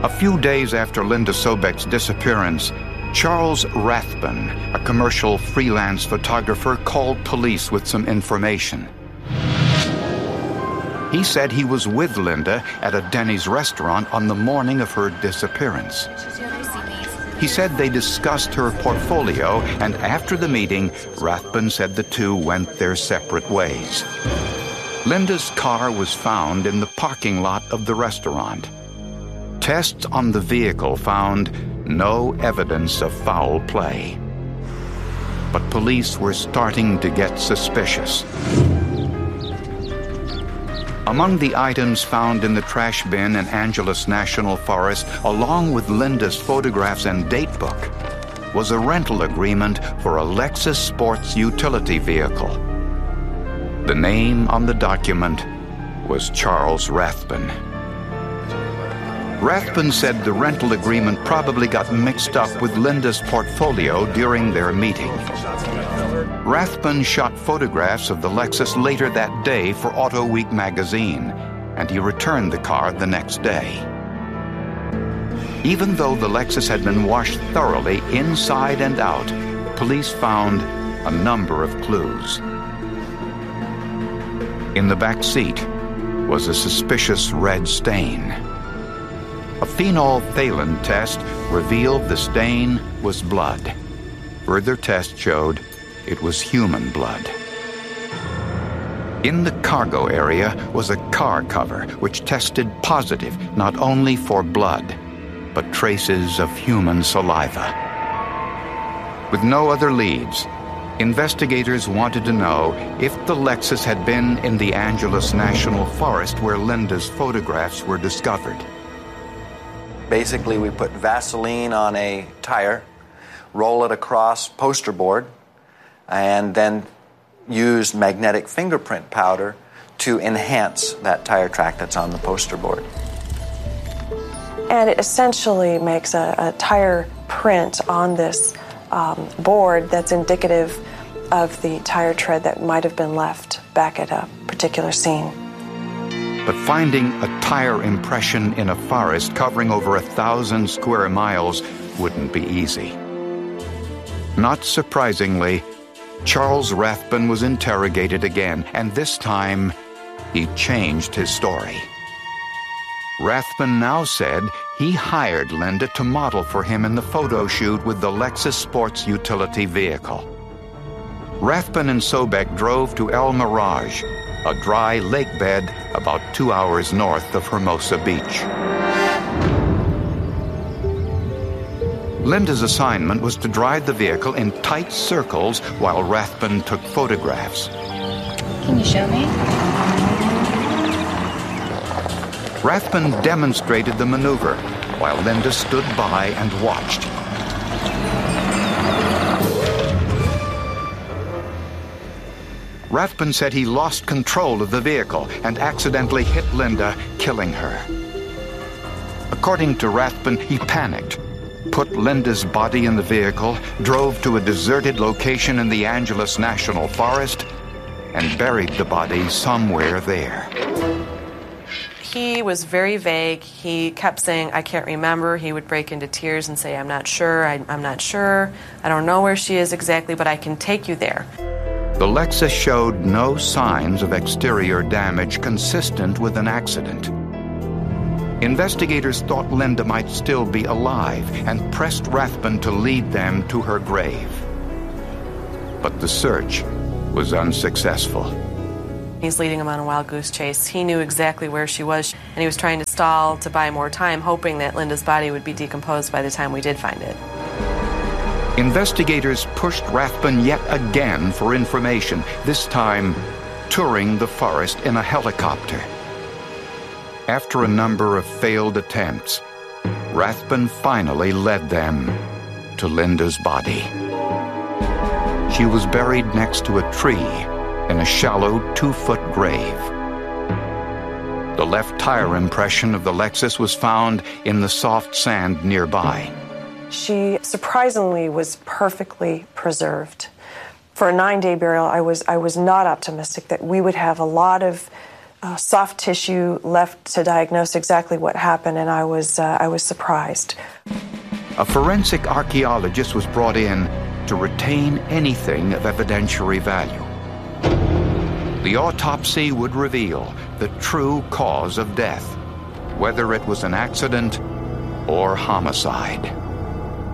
A few days after Linda Sobek's disappearance, Charles Rathbun, a commercial freelance photographer, called police with some information. He said he was with Linda at a Denny's restaurant on the morning of her disappearance. He said they discussed her portfolio, and after the meeting, Rathbun said the two went their separate ways. Linda's car was found in the parking lot of the restaurant. Tests on the vehicle found no evidence of foul play. But police were starting to get suspicious. Among the items found in the trash bin in Angeles National Forest, along with Linda's photographs and date book, was a rental agreement for a Lexus sports utility vehicle. The name on the document was Charles Rathbun. Rathbun said the rental agreement probably got mixed up with Linda's portfolio during their meeting. Rathbun shot photographs of the Lexus later that day for Auto Week magazine, and he returned the car the next day. Even though the Lexus had been washed thoroughly inside and out, police found a number of clues. In the back seat was a suspicious red stain. A phenolphthalein test revealed the stain was blood. Further tests showed it was human blood. In the cargo area was a car cover which tested positive not only for blood, but traces of human saliva. With no other leads, investigators wanted to know if the Lexus had been in the Angeles National Forest where Linda's photographs were discovered. Basically, we put Vaseline on a tire, roll it across poster board, and then used magnetic fingerprint powder to enhance that tire track that's on the poster board. And it essentially makes a tire print on this board that's indicative of the tire tread that might have been left back at a particular scene. But finding a tire impression in a forest covering over 1,000 square miles wouldn't be easy. Not surprisingly, Charles Rathbun was interrogated again, and this time he changed his story. Rathbun now said he hired Linda to model for him in the photo shoot with the Lexus sports utility vehicle. Rathbun and Sobek drove to El Mirage, a dry lake bed about 2 hours north of Hermosa Beach. Linda's assignment was to drive the vehicle in tight circles while Rathbun took photographs. Can you show me? Rathbun demonstrated the maneuver while Linda stood by and watched. Rathbun said he lost control of the vehicle and accidentally hit Linda, killing her. According to Rathbun, he panicked, put Linda's body in the vehicle, drove to a deserted location in the Angeles National Forest, and buried the body somewhere there. He was very vague. He kept saying, I can't remember. He would break into tears and say, I'm not sure, I'm not sure. I don't know where she is exactly, but I can take you there. The Lexus showed no signs of exterior damage consistent with an accident. Investigators thought Linda might still be alive and pressed Rathbun to lead them to her grave. But the search was unsuccessful. He's leading him on a wild goose chase. He knew exactly where she was, and he was trying to stall to buy more time, hoping that Linda's body would be decomposed by the time we did find it. Investigators pushed Rathbun yet again for information, this time touring the forest in a helicopter. After a number of failed attempts, Rathbun finally led them to Linda's body. She was buried next to a tree in a shallow 2-foot grave. The left tire impression of the Lexus was found in the soft sand nearby. She surprisingly was perfectly preserved. For a 9-day burial, I was not optimistic that we would have a lot of soft tissue left to diagnose exactly what happened, and I was surprised. A forensic archaeologist was brought in to retain anything of evidentiary value. The autopsy would reveal the true cause of death, whether it was an accident or homicide.